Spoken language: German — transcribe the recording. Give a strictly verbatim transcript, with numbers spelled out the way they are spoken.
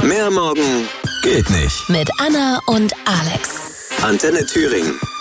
Mehr Morgen geht nicht. Mit Anna und Alex. Antenne Thüringen.